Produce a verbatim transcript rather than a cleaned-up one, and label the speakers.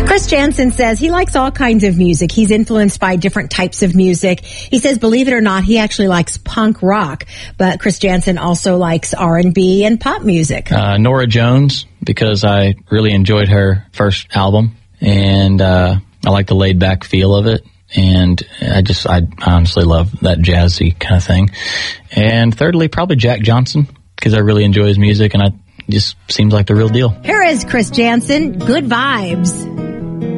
Speaker 1: Chris Jansen says he likes all kinds of music. He's influenced by different types of music. He says, believe it or not, he actually likes punk rock. But Chris Jansen also likes R and B and pop music.
Speaker 2: Uh, Norah Jones, because I really enjoyed her first album. And uh, I like the laid-back feel of it. And I just, I honestly love that jazzy kind of thing. And thirdly, probably Jack Johnson, because I really enjoy his music and I just seems like the real deal.
Speaker 1: Here is Chris Jansen, Good Vibes.